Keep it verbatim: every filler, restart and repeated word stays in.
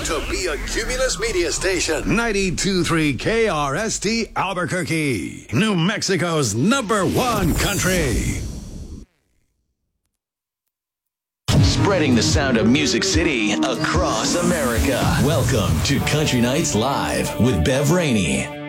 to be a Cumulus Media Station. ninety-two point three K R S T Albuquerque, New Mexico's number one country. Spreading the sound of Music City across America. Welcome to Country Nights Live with Bev Rainey.